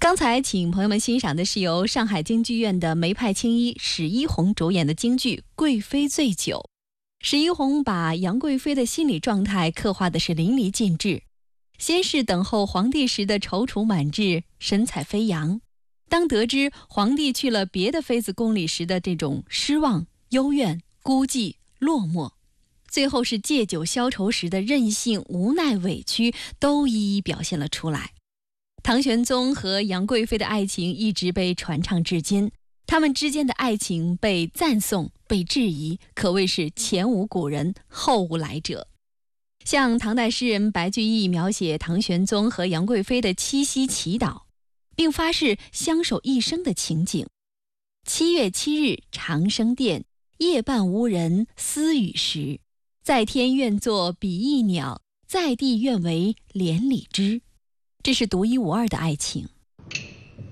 刚才请朋友们欣赏的是由上海京剧院的梅派青衣史一红主演的京剧《贵妃醉酒》。史一红把杨贵妃的心理状态刻画的是淋漓尽致。先是等候皇帝时的踌躇满志、神采飞扬，当得知皇帝去了别的妃子宫里时的这种失望、幽怨、孤寂、落寞，最后是借酒消愁时的任性、无奈、委屈，都一一表现了出来。唐玄宗和杨贵妃的爱情一直被传唱至今，他们之间的爱情被赞颂、被质疑，可谓是前无古人，后无来者。像唐代诗人白居易描写唐玄宗和杨贵妃的七夕祈祷，并发誓相守一生的情景。7月7日长生殿，夜半无人私语时。在天愿作比翼鸟，在地愿为连理枝。这是独一无二的爱情。